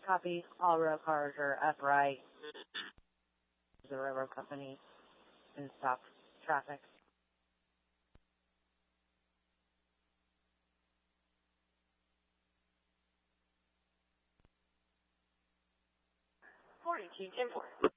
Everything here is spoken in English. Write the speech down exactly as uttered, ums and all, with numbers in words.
Copy. All rail cars are upright. The railroad company and stop traffic. forty-two ten four.